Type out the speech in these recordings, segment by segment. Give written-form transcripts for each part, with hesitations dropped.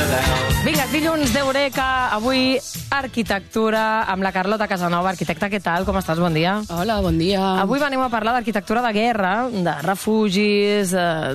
Vinga, dilluns d'Eureka, avui arquitectura amb la Carlota Casanova. Arquitecta, què tal? Com estàs? Bon dia. Hola, bon dia. Avui venim a parlar d'arquitectura de guerra, de refugis,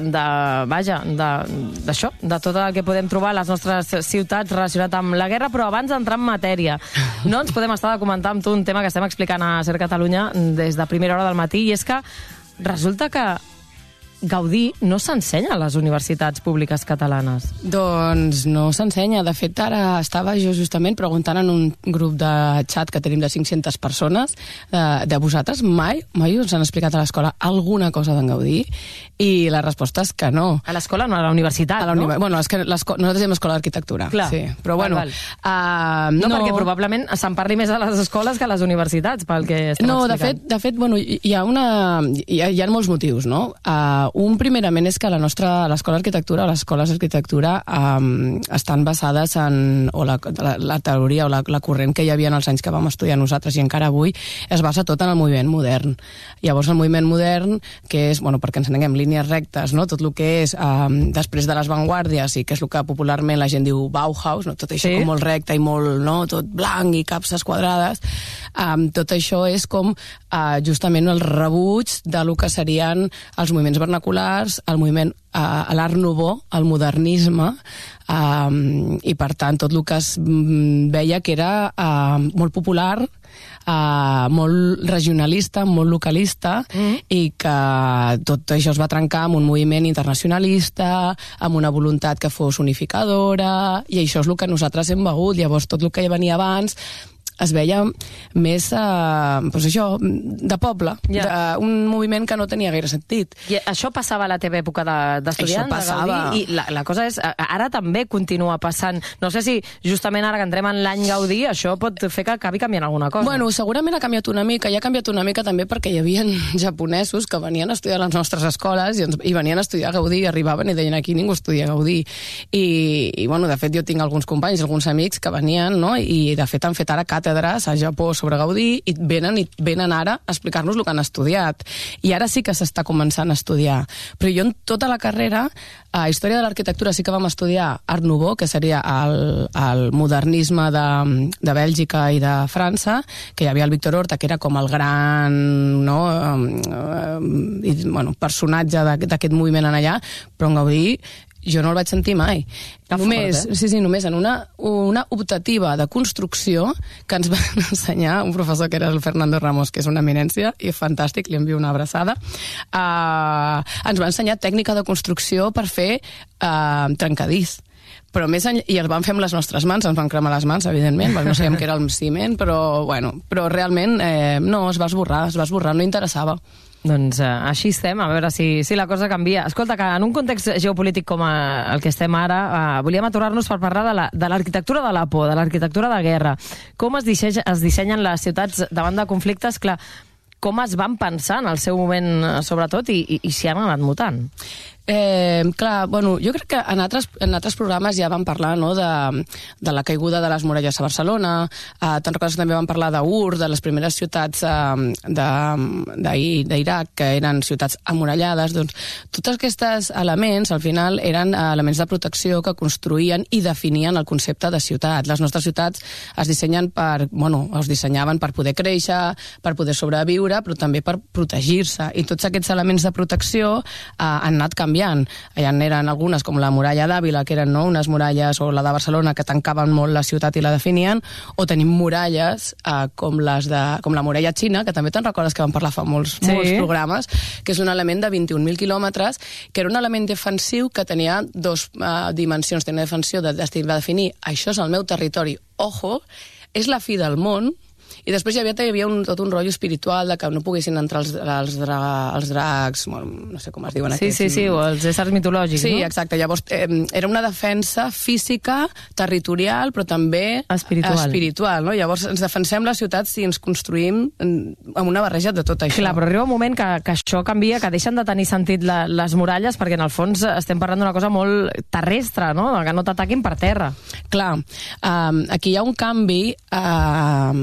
d'això, de tot el que podem trobar a les nostres ciutats relacionat amb la guerra, però abans d'entrar en matèria, no ens podem estar de comentar amb tu un tema que estem explicant a Ser Catalunya des de primera hora del matí, i és que resulta que Gaudí no s'ensenya a les universitats públiques catalanes. Doncs no s'ensenya. De fet, ara estava jo justament preguntant en un grup de xat que tenim de 500 persones de vosaltres, mai us han explicat a l'escola alguna cosa d'en Gaudí? I la resposta és que no. A l'escola, no, a la universitat, no? Bueno, és que nosaltres diem escola d'arquitectura. Clar. Sí, però bueno... No, perquè probablement se'n parli més a les escoles que a les universitats, pel que estem explicant. De fet, bueno, hi ha molts motius, no? Un, primerament, és que l'escola d'arquitectura o les escoles d'arquitectura estan basades en... o la teoria o la corrent que hi havia en els anys que vam estudiar nosaltres i encara avui es basa tot en el moviment modern. Llavors, el moviment modern, que és, bueno, perquè ens entenguem, línies rectes, no? Tot el que és després de les vanguardies i que és el que popularment la gent diu Bauhaus, no? Tot això com molt recte i molt, no? Tot blanc i capses quadrades. Tot això és com justament el rebuig de lo que serien els moviments vernaculars, el moviment a l'Art Nouveau, el modernisme, i per tant tot el que es veia que era molt popular, molt regionalista, molt localista, i que tot això es va trencar amb un moviment internacionalista, amb una voluntat que fos unificadora, i això és el que nosaltres hem begut. Llavors tot el que venia abans es veia més, doncs això, de poble, un moviment que no tenia gaire sentit. I això passava a la teva època d'estudiant, de Gaudí, i la cosa és, ara també continua passant. No sé si justament ara que entrem en l'any Gaudí, això pot fer que acabi canviant alguna cosa. Bueno, segurament ha canviat una mica, i ha canviat una mica també perquè hi havia japonesos que venien a estudiar a les nostres escoles i venien a estudiar Gaudí, i arribaven i deien aquí ningú estudia Gaudí. I bueno, de fet jo tinc alguns companys, alguns amics que venien, no? I de fet han fet ara càtedres a Japó sobre Gaudí i venen ara a explicar-nos el que han estudiat. I ara sí que s'està començant a estudiar. Però jo en tota la carrera, a Història de l'Arquitectura sí que vam estudiar Art Nouveau, que seria el modernisme de Bèlgica i de França, que hi havia el Víctor Horta, que era com el gran personatge d'aquest moviment en allà, però en Gaudí jo no el vaig sentir mai. Només en una optativa de construcció que ens va ensenyar un professor que era el Fernando Ramos, que és una eminència i fantàstic, li envio una abraçada. Ens va ensenyar tècnica de construcció per fer trencadís. Però més enllà, i el vam fer amb les nostres mans, ens van cremar les mans, evidentment, perquè no sabíem que era el ciment, però realment no, es va esborrar, no interessava. Doncs així estem, a veure si la cosa canvia. Escolta, que en un context geopolític com el que estem ara, volíem aturar-nos per parlar de l'arquitectura de la por, de l'arquitectura de guerra. Com es dissenyen les ciutats davant de conflictes, clar, com es van pensar en el seu moment, sobretot, i si han anat mutant? Clar, bueno, jo crec que en altres programes ja vam parlar, no, de la caiguda de les muralles a Barcelona. Te'n recordes que també vam parlar d'Ur, de les primeres ciutats d'Iraq, que eren ciutats emmurallades. Doncs tots aquests elements, al final, eren elements de protecció que construïen i definien el concepte de ciutat. Les nostres ciutats es dissenyaven per poder créixer, per poder sobreviure, però també per protegir-se. I tots aquests elements de protecció han anat canviant. Allà eren algunes, com la muralla d'Àvila, que eren unes muralles, o la de Barcelona, que tancaven molt la ciutat i la definien, o tenim muralles com la muralla xina, que també te'n recordes que vam parlar fa molts programes, que és un element de 21.000 quilòmetres, que era un element defensiu que tenia dues dimensions. Tenia defensió de definir, això és el meu territori, ojo, és la fi del món. I després hi havia tot un rotllo espiritual de que no poguessin entrar els dracs, no sé com es diuen aquests. Sí, o els éssers mitològics, no? Sí, exacte. Llavors, era una defensa física, territorial, però també espiritual, no? Llavors, ens defensem les ciutats i ens construïm amb una barreja de tot això. Clar, però arriba un moment que això canvia, que deixen de tenir sentit les muralles, perquè en el fons estem parlant d'una cosa molt terrestre, no? Que no t'ataquin per terra. Clar, aquí hi ha un canvi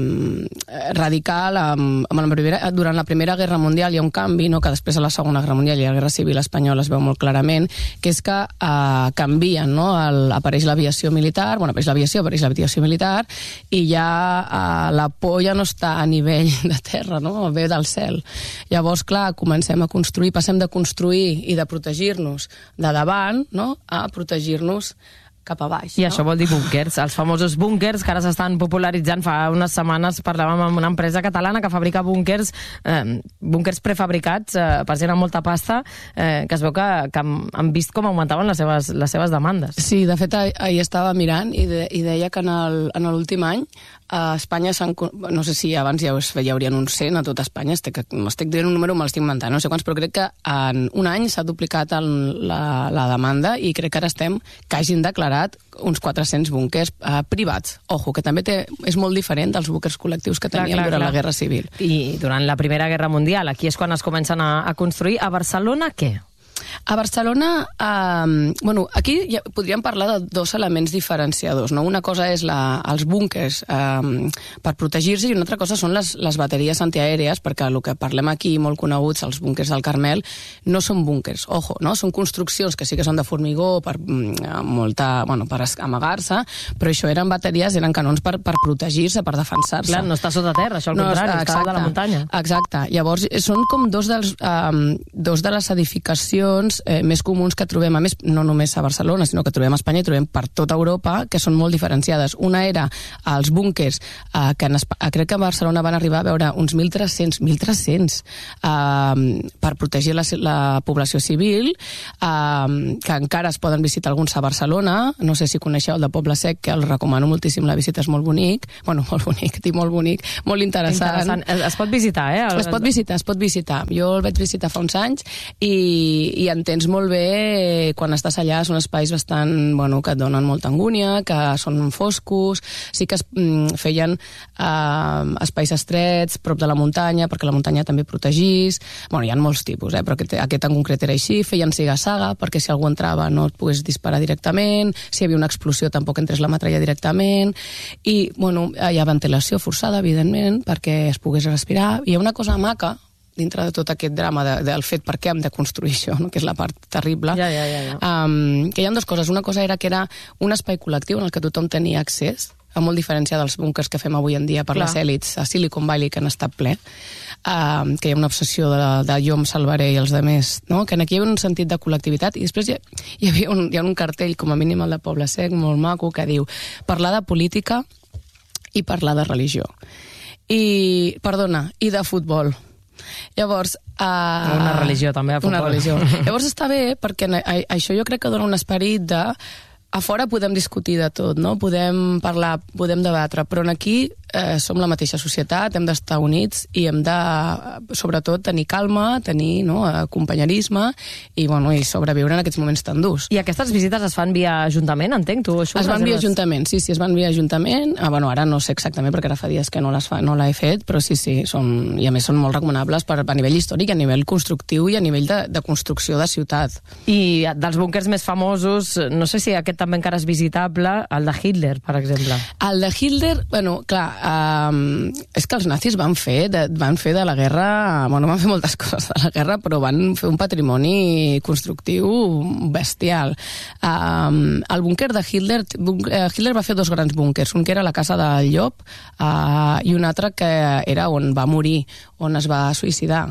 radical. Durant la Primera Guerra Mundial hi ha un canvi, no? Que després a la Segona Guerra Mundial i a la Guerra Civil Espanyola es veu molt clarament, que és que canvien, no? Apareix l'aviació militar, apareix l'aviació militar, i ja la por ja no està a nivell de terra, no? Ve del cel. Llavors, clar, comencem a construir, passem de construir i de protegir-nos de davant, no? A protegir-nos cap a baix. I això vol dir búnkers, els famosos búnkers que ara s'estan popularitzant. Fa unes setmanes parlàvem amb una empresa catalana que fabrica búnkers prefabricats per gent amb molta pasta, que es veu que han vist com augmentaven les seves demandes. Sí, de fet, ahir estava mirant i deia que en l'últim any a Espanya, no sé si abans ja hi haurien uns 100 a tot Espanya, estic dient un número, me l'estic inventant, no sé quants, però crec que en un any s'ha duplicat la demanda i crec que ara estem que hagin declarat uns 400 búnkers privats. Ojo, que també és molt diferent dels búnkers col·lectius que teníem durant la Guerra Civil. I durant la Primera Guerra Mundial, aquí és quan es comencen a construir. A Barcelona, què? A Barcelona, aquí ja podríem parlar de dos elements diferenciadors, no? Una cosa és els búnkers per protegir-se i una altra cosa són les bateries antiaèries, perquè el que parlem aquí, molt coneguts, els búnkers del Carmel, no són búnkers, ojo, no? Són construccions que sí que són de formigó per amagar-se, però això eren bateries, eren canons per protegir-se, per defensar-se. Clar, no està sota terra, això al contrari, està dalt de la muntanya. Exacte. Llavors, són com dos de les edificacions més comuns que trobem, a més, no només a Barcelona, sinó que trobem a Espanya i trobem per tota Europa, que són molt diferenciades. Una era els búnkers, que crec que a Barcelona van arribar a veure uns 1.300 per protegir la població civil, que encara es poden visitar alguns a Barcelona. No sé si coneixeu el de Poble Sec, que el recomano moltíssim, la visita és molt bonic. Bueno, molt bonic, molt interessant. Es pot visitar, Es pot visitar. Jo el vaig visitar fa uns anys i entens molt bé quan estàs allà. Són espais bastant, que et donen molta angúnia, que són foscos, sí que es feien espais estrets prop de la muntanya, perquè la muntanya també protegís. Hi ha molts tipus, però aquest en concret era així. Feien siga-saga, perquè si algú entrava no et pogués disparar directament, si hi havia una explosió tampoc entrés la metralla directament, i hi ha ventilació forçada, evidentment, perquè es pogués respirar. Hi ha una cosa maca dintre de tot aquest drama del fet per què hem de construir això, no? Que és la part terrible. Ja. Que hi ha dues coses. Una cosa era que era un espai col·lectiu en el que tothom tenia accés, a molt diferència dels búnkers que fem avui en dia per les èlits a Silicon Valley, que han estat ple, que hi ha una obsessió de jo em salvaré i els altres, no? Que aquí hi ha un sentit de col·lectivitat, i després hi ha un cartell, com a mínim el de Poble Sec, molt maco, que diu parlar de política i parlar de religió. I de futbol. Llavors... Una religió, també, a futbol. Una religió. Llavors està bé, perquè això jo crec que dona un esperit de... A fora podem discutir de tot, no? Podem parlar, podem debatre, però aquí som la mateixa societat, hem d'estar units i hem de, sobretot, tenir calma, tenir companyerisme i sobreviure en aquests moments tan durs. I aquestes visites es fan via ajuntament, entenc? Es van via ajuntament, sí, es van via ajuntament. Ara no sé exactament, perquè ara fa dies que no l'he fet, però sí, i a més són molt recomanables a nivell històric, a nivell constructiu i a nivell de construcció de ciutat. I dels búnkers més famosos, no sé si aquest també encara és visitable, el de Hitler, per exemple. El de Hitler, clar, és que els nazis van fer de la guerra, van fer moltes coses de la guerra, però van fer un patrimoni constructiu bestial. El búnquer de Hitler va fer dos grans búnquers, un que era la casa del llop i un altre que era on va morir, on es va suïcidar.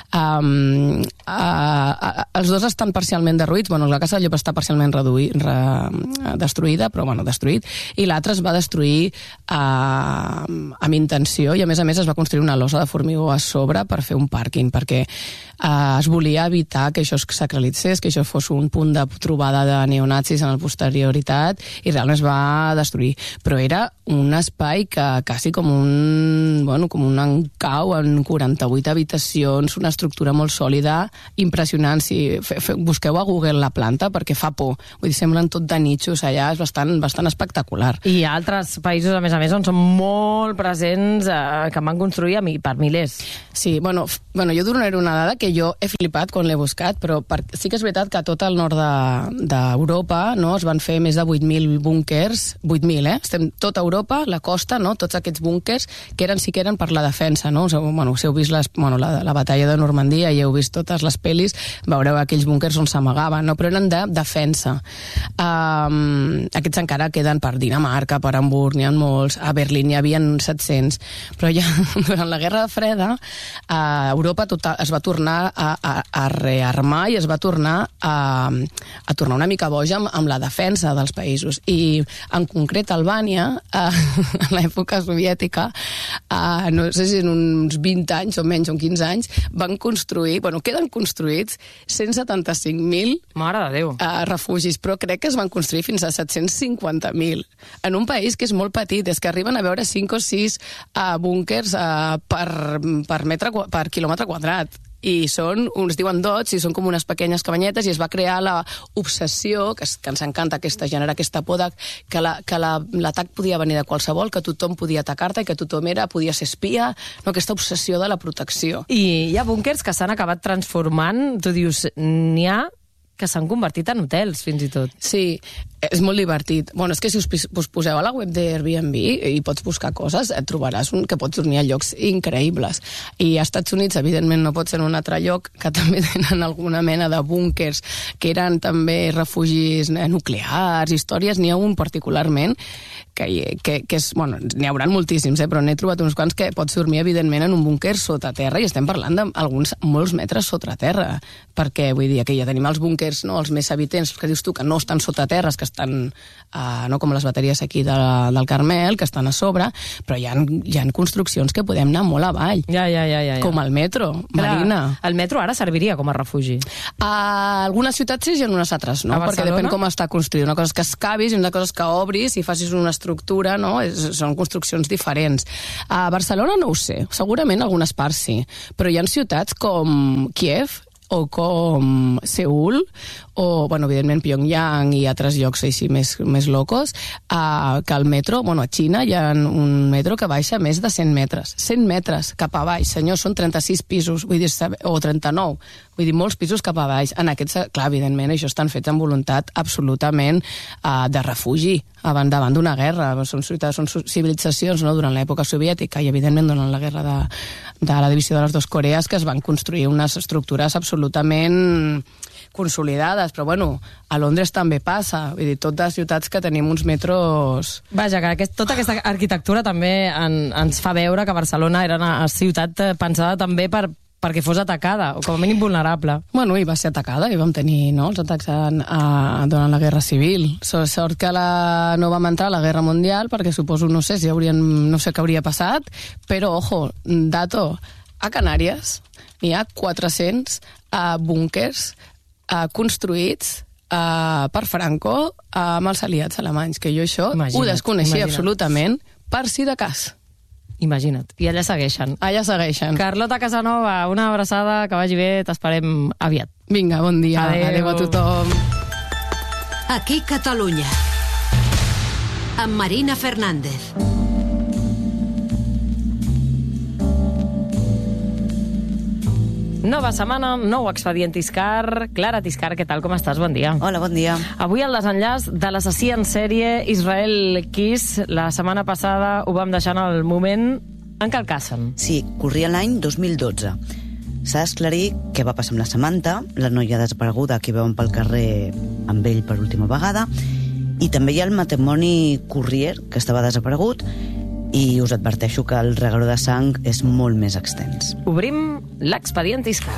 Els dos estan parcialment derruïts, la casa del llop està parcialment destruïda, però destruït, i l'altre es va destruir amb intenció, i a més es va construir una losa de formigó a sobre per fer un pàrquing, perquè es volia evitar que això es sacralitzés, que això fos un punt de trobada de neonazis en la posterioritat, i realment es va destruir. Però era un espai que quasi com un encau en 48 habitacions, una estructura molt sòlida, impressionant. Si busqueu a Google la planta, perquè fa por. Vull dir, semblen tot de nitxos allà, és bastant espectacular. I altres països, a més, on són molt molt presents, que van construir per milers. Sí, bueno, jo donaré una dada que jo he flipat quan l'he buscat, però sí que és veritat que a tot el nord d'Europa es van fer més de 8.000 búnkers, 8.000, estem tota Europa, la costa, tots aquests búnkers que sí que eren per la defensa, no? Si heu vist la batalla de Normandia i heu vist totes les pel·lis, veureu aquells búnkers on s'amagaven, no? Però eren de defensa. Aquests encara queden per Dinamarca, per Hamburg, n'hi ha molts, a Berlín n'hi havia 700, però ja durant la Guerra Freda Europa es va tornar a rearmar i es va tornar a tornar una mica boja amb la defensa dels països. I en concret Albània, en l'època soviètica, no sé si en uns 20 anys o menys, o 15 anys, van construir, queden construïts 175.000 Mare de Déu. Refugis, però crec que es van construir fins a 750.000. En un país que és molt petit, és que arriben a veure 5 o 6 búnkers per quilòmetre quadrat. I són, uns diuen dots, i són com unes pequeñes cabanyetes, i es va crear l'obsessió, que ens encanta generar aquesta por, que l'atac podia venir de qualsevol, que tothom podia atacar-te i que tothom podia ser espia, aquesta obsessió de la protecció. I hi ha búnkers que s'han acabat transformant, tu dius, n'hi ha que s'han convertit en hotels, fins i tot. Sí, és molt divertit. És que si us poseu a la web d'Airbnb i pots buscar coses, et trobaràs que pots dormir a llocs increïbles. I als Estats Units, evidentment, no pot ser en un altre lloc, que també tenen alguna mena de búnkers, que eren també refugis nuclears, històries. N'hi ha un particularment, que és... n'hi haurà moltíssims, però n'he trobat uns quants que pots dormir, evidentment, en un búnquer sota terra, i estem parlant d'alguns molts metres sota terra, perquè, vull dir, que ja tenim els búnkers, els més evidents, que dius tu, que no estan sota terra, que estan, com les bateries aquí del Carmel, que estan a sobre, però hi ha construccions que podem anar molt avall. Ja. Com el metro, Marina. El metro ara serviria com a refugi? A algunes ciutats sí i en unes altres no, perquè depèn com està construït. Una cosa és que excavis i una cosa és que obris i facis una estructura, no? Són construccions diferents. A Barcelona no ho sé, segurament algunes parts sí, però hi ha ciutats com Kiev o com Seül, o, evidentment, Pyongyang i altres llocs així més locos, que el metro, a Xina hi ha un metro que baixa més de 100 metres. 100 metres cap a baix, senyor, són 36 pisos, vull dir, o 39, vull dir, molts pisos cap a baix. En aquests, clar, evidentment, això estan fets amb voluntat absolutament de refugi davant d'una guerra. Són civilitzacions durant l'època soviètica i, evidentment, durant la guerra de la divisió de les dues Corees, que es van construir unes estructures absolutament consolidades, però a Londres també passa, vull dir, totes les ciutats que tenim uns metros... Vaja, que tota aquesta arquitectura també ens fa veure que Barcelona era una ciutat pensada també perquè fos atacada, o com a mínim vulnerable. I va ser atacada, i vam tenir els atacs durant la Guerra Civil. Sort que no vam entrar a la Guerra Mundial, perquè suposo, no sé què hauria passat, però, ojo, dato, a Canàries hi ha 400 búnkers construïts per Franco amb els aliats alemanys, que jo això ho desconeixia absolutament, per si de cas. Imagina't. I allà segueixen. Allà segueixen. Carlota Casanova, una abraçada, que vagi bé, t'esperem aviat. Vinga, bon dia. Adéu a tothom. Aquí Catalunya. Amb Marina Fernández. Nova setmana, nou expedient Tiscar. Clara Tiscar, què tal, com estàs? Bon dia. Hola, bon dia. Avui el desenllaç de l'assassí en sèrie Israel Kiss. La setmana passada ho vam deixar en el moment en què el cacen. Sí, corria l'any 2012. S'ha d'esclarir què va passar amb la Samantha, la noia desapareguda que veuen pel carrer amb ell per última vegada, i també hi ha el matrimoni Courier, que estava desaparegut, i us adverteixo que el regueró de sang és molt més extens. Obrim l'expedient Tiscar.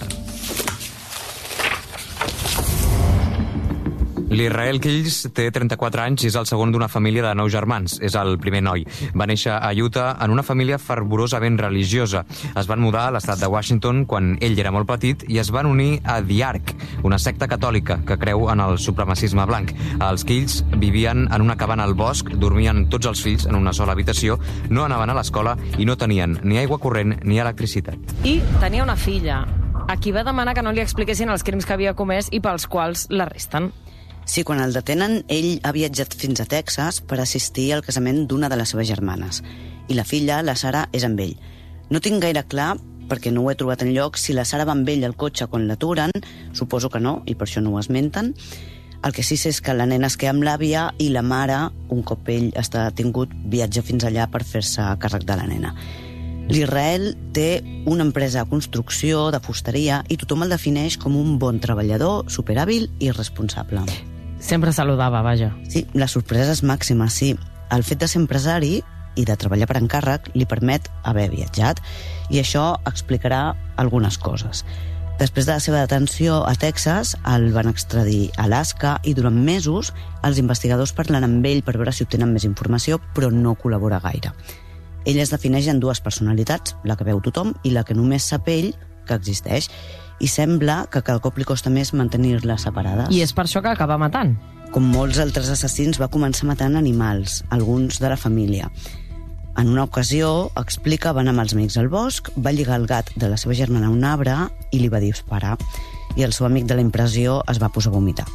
L'Israel Kiss té 34 anys i és el segon d'una família de 9 germans. És el primer noi. Va néixer a Utah en una família fervorosament religiosa. Es van mudar a l'estat de Washington quan ell era molt petit i es van unir a The Ark, una secta catòlica que creu en el supremacisme blanc. Els Kiss vivien en una cabana al bosc, dormien tots els fills en una sola habitació, no anaven a l'escola i no tenien ni aigua corrent ni electricitat. I tenia una filla, a qui va demanar que no li expliquessin els crims que havia comès i pels quals l'arresten. Sí, quan el detenen, ell ha viatjat fins a Texas per assistir al casament d'una de les seves germanes. I la filla, la Sara, és amb ell. No tinc gaire clar, perquè no ho he trobat enlloc, si la Sara va amb ell al cotxe quan l'aturen. Suposo que no, i per això no ho esmenten. El que sí sé és que la nena es queda amb l'àvia i la mare, un cop ell està detingut, viatja fins allà per fer-se càrrec de la nena. L'Israel té una empresa de construcció, de fusteria, i tothom el defineix com un bon treballador, superhàbil i responsable. Sempre saludava, vaja. Sí, la sorpresa és màxima, sí. El fet de ser empresari i de treballar per encàrrec li permet haver viatjat, i això explicarà algunes coses. Després de la seva detenció a Texas, el van extradir a Alaska i durant mesos els investigadors parlen amb ell per veure si obtenen més informació, però no col·labora gaire. Ell es defineix en dues personalitats, la que veu tothom i la que només sap ell que existeix, i sembla que cada cop li costa més mantenir-les separades. I és per això que acaba matant. Com molts altres assassins, va començar matant animals, alguns de la família. En una ocasió, explica, van amb els amics al bosc, va lligar el gat de la seva germana a un arbre i li va disparar. I el seu amic de la impressió es va posar a vomitar.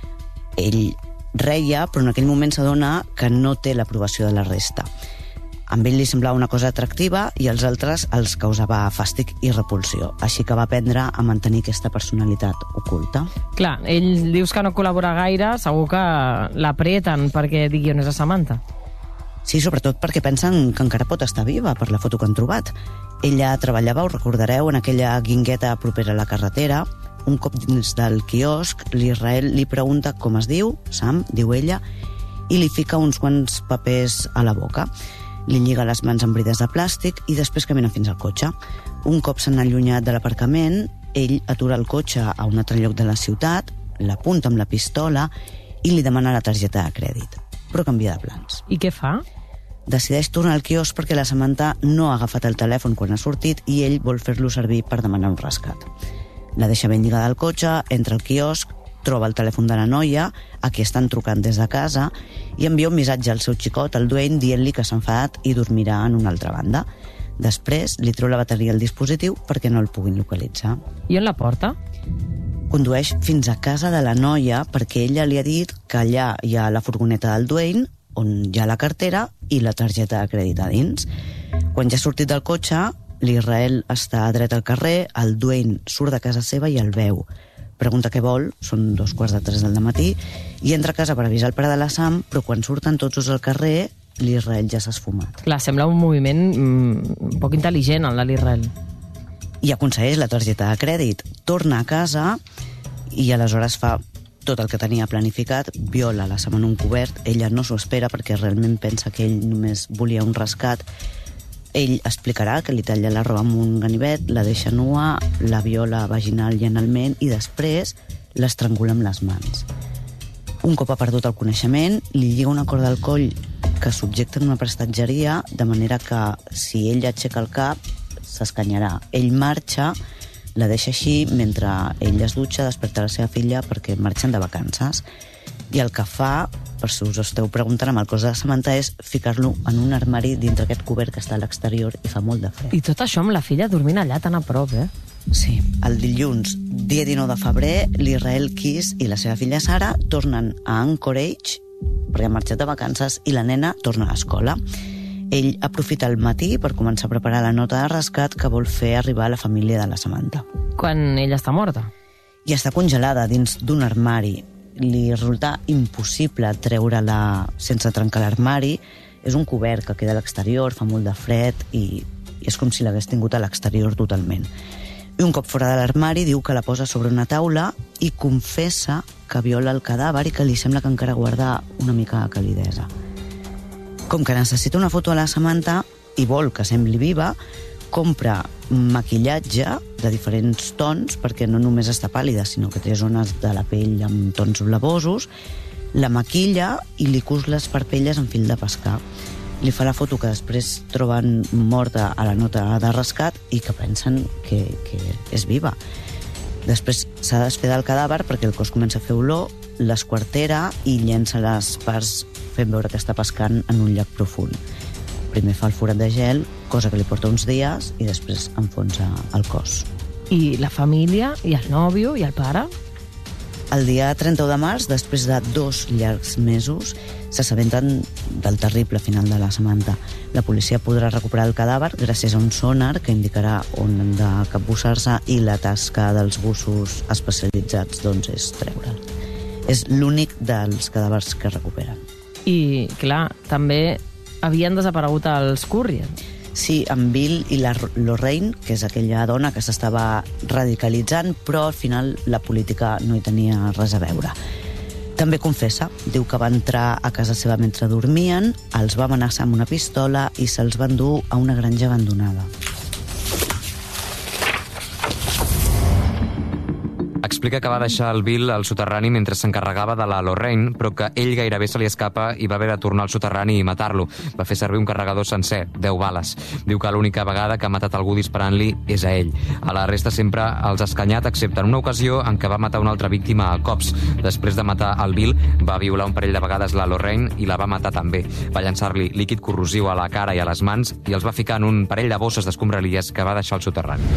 Ell reia, però en aquell moment s'adona que no té l'aprovació de la resta. Amb ell li semblava una cosa atractiva i als altres els causava fàstic i repulsió. Així que va aprendre a mantenir aquesta personalitat oculta. Clar, ell dius que no col·labora gaire, segur que l'apreten perquè digui on és a Samantha. Sí, sobretot perquè pensen que encara pot estar viva per la foto que han trobat. Ella treballava, ho recordareu, en aquella guingueta propera a la carretera. Un cop dins del quiosc, l'Israel li pregunta com es diu, Sam, diu ella, i li fica uns quants papers a la boca. Li lliga les mans amb brides de plàstic i després camina fins al cotxe. Un cop s'han allunyat de l'aparcament, ell atura el cotxe a un altre lloc de la ciutat, l'apunta amb la pistola i li demana la targeta de crèdit. Però canvia de plans. I què fa? Decideix tornar al quiosc perquè la Samantha no ha agafat el telèfon quan ha sortit i ell vol fer-lo servir per demanar un rescat. La deixa ben lligada al cotxe, entra al quiosc, troba el telèfon de la noia, a qui estan trucant des de casa, i envia un missatge al seu xicot, el Dwayne, dient-li que s'ha enfadat i dormirà en una altra banda. Després li treu la bateria al dispositiu perquè no el puguin localitzar. I on la porta? Condueix fins a casa de la noia perquè ella li ha dit que allà hi ha la furgoneta del Dwayne, on hi ha la cartera i la targeta de crèdit a dins. Quan ja ha sortit del cotxe, l'Israel està dret al carrer, el Dwayne surt de casa seva i el veu. Pregunta què vol, són 2:45 del matí, i entra a casa per avisar el pare de la Sam, però quan surten tots dos al carrer, l'Israel ja s'ha esfumat. Clar, sembla un moviment un poc intel·ligent, el de l'Israel. I aconsegueix la targeta de crèdit, torna a casa i aleshores fa tot el que tenia planificat, viola la Sam en un cobert, ella no s'ho espera perquè realment pensa que ell només volia un rescat. Ell explicarà que li talla la roba amb un ganivet, la deixa nua, la viola vaginal i analment i després l'estrangula amb les mans. Un cop ha perdut el coneixement, li lliga una corda al coll que subjecta en una prestatgeria, de manera que si ell aixeca el cap, s'escanyarà. Ell marxa, la deixa així, mentre ell es dutxa, desperta la seva filla perquè marxen de vacances. I el que fa, per si us esteu preguntant amb el cos de Samantha, és ficar-lo en un armari dintre aquest cobert que està a l'exterior i fa molt de fred. I tot això amb la filla dormint allà tan a prop, eh? Sí. El dilluns, dia 19 de febrer, l'Israel Keys i la seva filla Sara tornen a Anchorage perquè han marxat de vacances i la nena torna a l'escola. Ell aprofita el matí per començar a preparar la nota de rescat que vol fer arribar a la família de la Samantha. Quan ella està morta. I està congelada dins d'un armari. Li resulta impossible treure-la sense trencar l'armari. És un cobert que queda a l'exterior, fa molt de fred i és com si l'hagués tingut a l'exterior totalment. I un cop fora de l'armari diu que la posa sobre una taula i confessa que viola el cadàver i que li sembla que encara guarda una mica de calidesa. Com que necessita una foto a la Samantha i vol que sembli viva, compra maquillatge de diferents tons, perquè no només està pàl·lida, sinó que té zones de la pell amb tons blavosos, la maquilla i li cus les parpelles en fil de pescar. Li fa la foto que després troben morta a la nota de rescat i que pensen que és viva. Després s'ha de desfer del cadàver perquè el cos comença a fer olor, l'esquartera i llença les parts fent veure que està pescant en un llac profund. Primer fa el forat de gel, cosa que li porta uns dies, i després enfonsa el cos. I la família, i el nòvio, i el pare? El dia 31 de març, després de 2 llargs mesos, s'assabenten del terrible final de la Samantha. La policia podrà recuperar el cadàver gràcies a un sonar que indicarà on han de capbussar-se i la tasca dels bussos especialitzats doncs, és treure'l. És l'únic dels cadàvers que recuperen. I, clar, també havien desaparegut els Currier. Sí, en Bill i la Lorraine, que és aquella dona que s'estava radicalitzant, però al final la política no hi tenia res a veure. També confessa, diu que va entrar a casa seva mentre dormien, els va amenaçar amb una pistola i se'ls va endur a una granja abandonada. Explica que va deixar el Bill al soterrani mentre s'encarregava de la Lorraine, però que ell gairebé se li escapa i va haver de tornar al soterrani i matar-lo. Va fer servir un carregador sencer, 10 bales. Diu que l'única vegada que ha matat algú disparant-li és a ell. A la resta sempre els ha escanyat, excepte en una ocasió en què va matar una altra víctima a cops. Després de matar el Bill, va violar un parell de vegades la Lorraine i la va matar també. Va llançar-li líquid corrosiu a la cara i a les mans i els va ficar en un parell de bosses d'escombraries que va deixar al soterrani.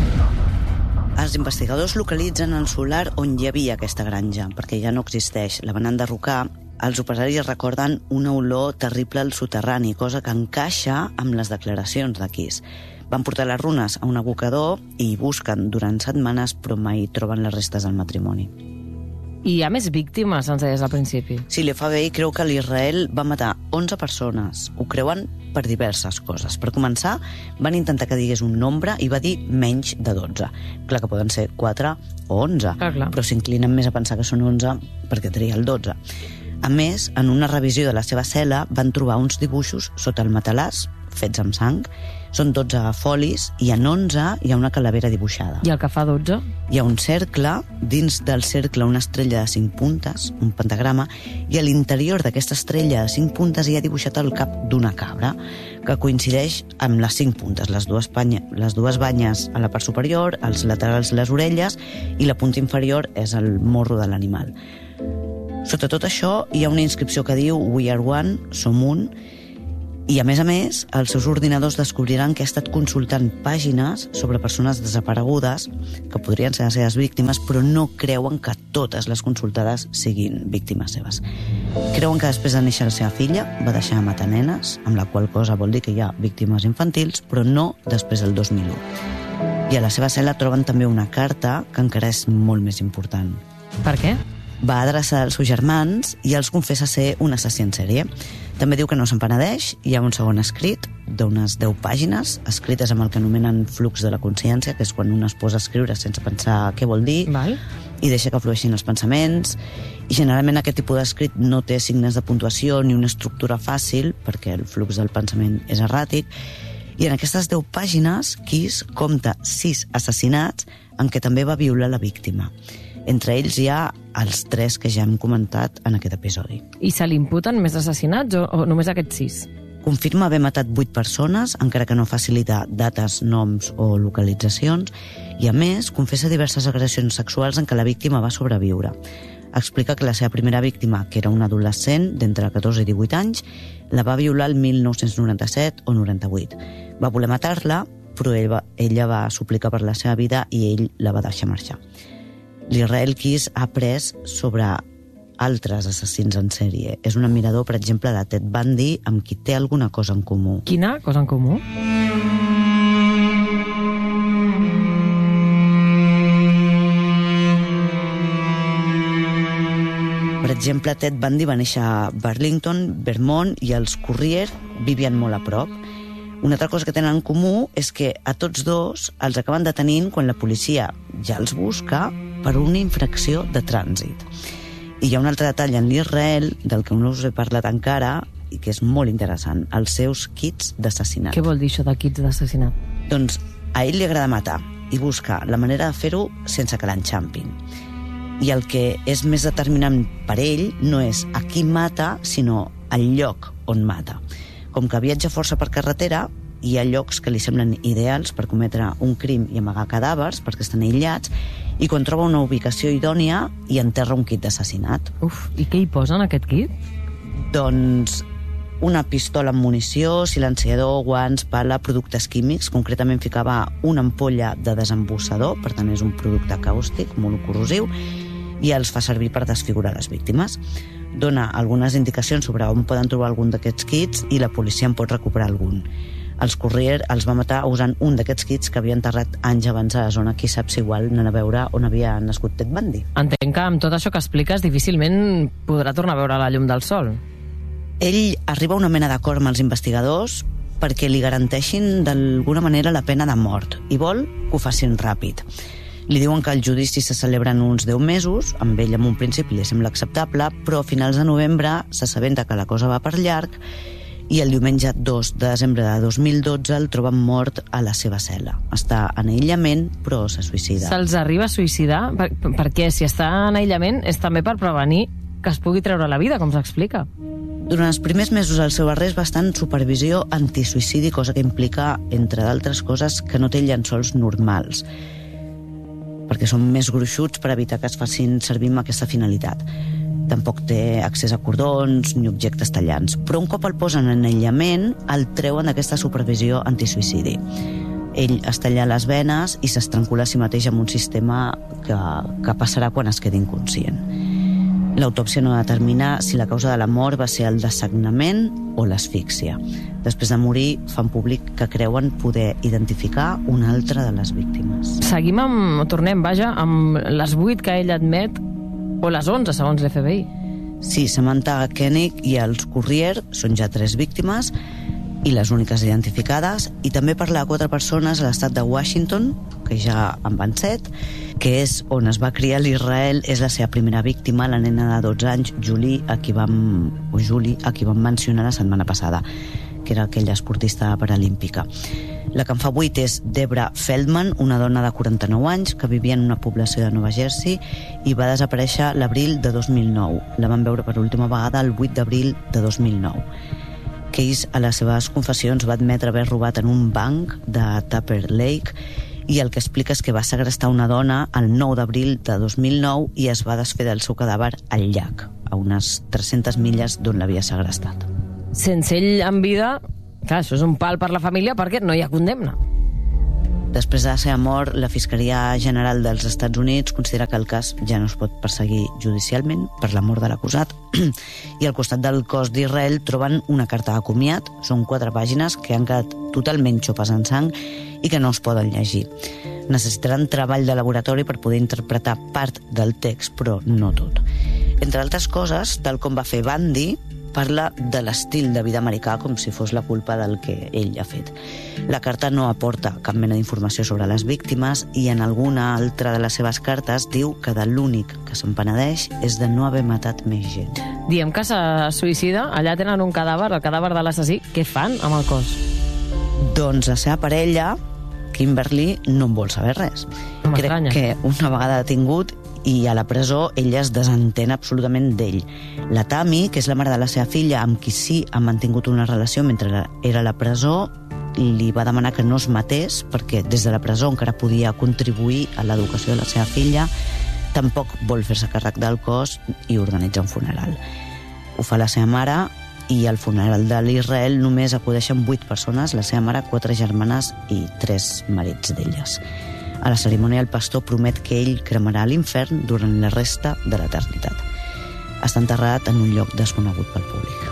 Els investigadors localitzen el solar on hi havia aquesta granja, perquè ja no existeix. La van enderrocar. Els operaris recorden una olor terrible al soterrani, cosa que encaixa amb les declaracions de Keys. Van portar les runes a un abocador i hi busquen durant setmanes, però mai troben les restes del matrimoni. I hi ha més víctimes, ens deies al principi. Sí, l'FBI creu que l'Israel va matar 11 persones. Ho creuen per diverses coses. Per començar, van intentar que digués un nombre i va dir menys de 12. Clar que poden ser 4 o 11, clar. Però s'inclinen més a pensar que són 11 perquè tria el 12. A més, en una revisió de la seva cel·la van trobar uns dibuixos sota el matalàs, fets amb sang. Són 12 folis i en 11 hi ha una calavera dibuixada. I el que fa 12? Hi ha un cercle, dins del cercle una estrella de 5 puntes, un pentagrama, i a l'interior d'aquesta estrella de 5 puntes hi ha dibuixat el cap d'una cabra, que coincideix amb les 5 puntes, les dues banyes a la part superior, els laterals les orelles, i la punta inferior és el morro de l'animal. Sota tot això hi ha una inscripció que diu "We are one", som un, i a més, els seus ordinadors descobriran que ha estat consultant pàgines sobre persones desaparegudes, que podrien ser les seves víctimes, però no creuen que totes les consultades siguin víctimes seves. Creuen que després de néixer la seva filla va deixar de matar nenes, amb la qual cosa vol dir que hi ha víctimes infantils, però no després del 2001. I a la seva cel·la troben també una carta que encara és molt més important. Per què? Va adreçar als seus germans i els confessa ser un assassí en sèrie. També diu que no se'n penedeix. Hi ha un segon escrit d'unes 10 pàgines, escrites amb el que anomenen flux de la consciència, que és quan un es posa a escriure sense pensar què vol dir, Val. I deixa que flueixin els pensaments. I generalment aquest tipus d'escrit no té signes de puntuació ni una estructura fàcil, perquè el flux del pensament és erràtic. I en aquestes 10 pàgines, Keys compta 6 assassinats en què també va violar la víctima. Entre ells hi ha els 3 que ja hem comentat en aquest episodi. I se li imputen més assassinats o només aquests 6? Confirma haver matat 8 persones, encara que no facilita dates, noms o localitzacions, i a més confessa diverses agressions sexuals en què la víctima va sobreviure. Explica que la seva primera víctima, que era una adolescent d'entre 14 i 18 anys, la va violar el 1997 o 98. Va voler matar-la, però ella va suplicar per la seva vida i ell la va deixar marxar. L'Israel Keys ha après sobre altres assassins en sèrie. És un admirador, per exemple, de Ted Bundy, amb qui té alguna cosa en comú. Quina cosa en comú? Per exemple, Ted Bundy va néixer a Burlington, Vermont, i els Currier vivien molt a prop. Una altra cosa que tenen en comú és que a tots dos els acaben detenint quan la policia ja els busca per una infracció de trànsit. I hi ha un altre detall en l'Israel, del que no us he parlat encara, i que és molt interessant, els seus kits d'assassinat. Què vol dir això de kits d'assassinat? Doncs a ell li agrada matar i busca la manera de fer-ho sense que l'enxampin. I el que és més determinant per ell no és a qui mata, sinó el lloc on mata. Com que viatja força per carretera, hi ha llocs que li semblen ideals per cometre un crim i amagar cadàvers, perquè estan aïllats, i quan troba una ubicació idònia hi enterra un kit d'assassinat. Uf, i què hi posa en aquest kit? Doncs una pistola amb munició, silenciador, guants, pala, productes químics. Concretament ficava una ampolla de desembussador, per tant és un producte càustic, molt corrosiu, i els fa servir per desfigurar les víctimes. Dona algunes indicacions sobre on poden trobar algun d'aquests kits i la policia en pot recuperar algun. Els Courier els va matar usant un d'aquests kits que havia enterrat anys abans a la zona. Qui sap si igual anant a veure on havia nascut Ted Bundy. Entenc que amb tot això que expliques difícilment podrà tornar a veure la llum del sol. Ell arriba a una mena d'acord amb els investigadors perquè li garanteixin d'alguna manera la pena de mort i vol que ho facin ràpid. Li diuen que els judicis se celebren uns 10 mesos, amb ell en un principi li sembla acceptable, però a finals de novembre s'assabenta que la cosa va per llarg i el diumenge 2 de desembre de 2012 el troben mort a la seva cel·la. Està en aïllament, però se suïcida. Se'ls arriba a suïcidar? Perquè si està en aïllament és també per prevenir que es pugui treure la vida, com s'explica. Durant els primers mesos el seu arrest va estar en supervisió antisuïcidi, cosa que implica, entre d'altres coses, que no té llençols normals, perquè són més gruixuts per evitar que es facin servir amb aquesta finalitat. Tampoc té accés a cordons ni objectes tallants. Però un cop el posen en aïllament, el treuen d'aquesta supervisió antisuïcidi. Ell es talla les venes i s'estrangula a si mateix amb un sistema que passarà quan es quedi inconscient. L'autòpsia no determina si la causa de la mort va ser el dessagnament o l'asfíxia. Després de morir, fan públic que creuen poder identificar una altra de les víctimes. Tornem amb les 8 que ell admet, o les 11, segons l'FBI. Sí, Samantha Koenig i els Courier són ja 3 víctimes i les úniques identificades, i també parla a 4 persones a l'estat de Washington, que ja en van 7, que és on es va criar l'Israel, és la seva primera víctima, la nena de 12 anys, Julie, a qui vam mencionar la setmana passada, que era aquella esportista paralímpica. La que en fa 8 és Debra Feldman, una dona de 49 anys que vivia en una població de Nova Jersey i va desaparèixer l'abril de 2009. La van veure per última vegada el 8 d'abril de 2009. Case, a les seves confessions, va admetre haver robat en un banc de Tupper Lake i el que explica és que va segrestar una dona el 9 d'abril de 2009 i es va desfer del seu cadàver al llac, a unes 300 milles d'on l'havia segrestat. Sense ell en vida, clar, això és un pal per la família perquè no hi ha condemna. Després de la seva mort, la Fiscalia General dels Estats Units considera que el cas ja no es pot perseguir judicialment per la mort de l'acusat i al costat del cos d'Israel troben una carta de comiat. Són 4 pàgines que han quedat totalment xopes en sang i que no es poden llegir. Necessitaran treball de laboratori per poder interpretar part del text, però no tot. Entre altres coses, tal com va fer Bundy, parla de l'estil de vida americà com si fos la culpa del que ell ha fet. La carta no aporta cap mena d'informació sobre les víctimes i en alguna altra de les seves cartes diu que de l'únic que se'n penedeix és de no haver matat més gent. Diem que se suïcida, allà tenen un cadàver, el cadàver de l'assassí. Què fan amb el cos? Doncs la seva parella, Kimberly, no en vol saber res. Crec que una vegada detingut i a la presó ella es desentén absolutament d'ell. La Tammy, que és la mare de la seva filla, amb qui sí ha mantingut una relació mentre era a la presó, li va demanar que no es matés perquè des de la presó encara podia contribuir a l'educació de la seva filla. Tampoc vol fer-se càrrec del cos i organitza un funeral. Ho fa la seva mare i al funeral de l'Israel només acudeixen 8 persones, la seva mare, 4 germanes i 3 marits d'elles. A la cerimònia el pastor promet que ell cremarà a l'infern durant la resta de l'eternitat. Està enterrat en un lloc desconegut pel públic.